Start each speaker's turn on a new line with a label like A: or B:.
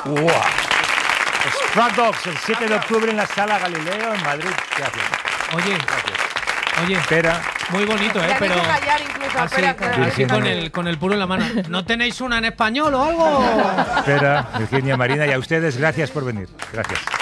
A: ¡Wow! Stray Dogs, el 7 de octubre en la Sala Galileo, en Madrid. Gracias.
B: Oye,
A: Espera.
B: muy bonito,
C: Ya
B: pero
C: hizo callar incluso,
B: así,
C: espera.
B: así con el puro en la mano. ¿No tenéis una en español o algo?
A: Espera, Virginia, Marina, y a ustedes, gracias por venir. Gracias.